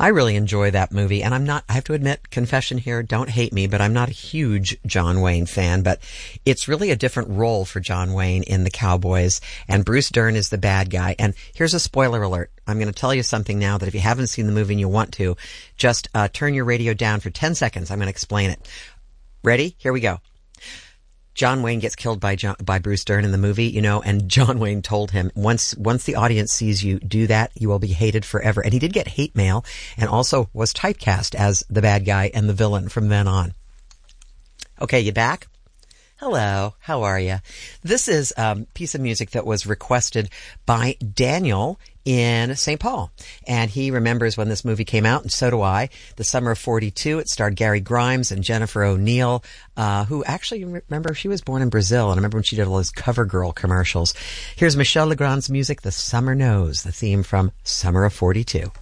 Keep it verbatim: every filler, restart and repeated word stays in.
I really enjoy that movie, and I'm not, I have to admit, confession here, don't hate me, but I'm not a huge John Wayne fan, but it's really a different role for John Wayne in The Cowboys, and Bruce Dern is the bad guy. And here's a spoiler alert. I'm going to tell you something now that if you haven't seen the movie and you want to, just uh, turn your radio down for ten seconds. I'm going to explain it. Ready? Here we go. John Wayne gets killed by John, by Bruce Dern in the movie, you know, and John Wayne told him, once once the audience sees you do that, you will be hated forever. And he did get hate mail and also was typecast as the bad guy and the villain from then on. Okay, you back? Hello, how are you? This is a piece of music that was requested by Daniel in Saint Paul. And he remembers when this movie came out, and so do I. The summer of forty-two, it starred Gary Grimes and Jennifer O'Neill, uh, who actually, remember, she was born in Brazil. And I remember when she did all those CoverGirl commercials. Here's Michel Legrand's music, The Summer Knows, the theme from Summer of forty-two.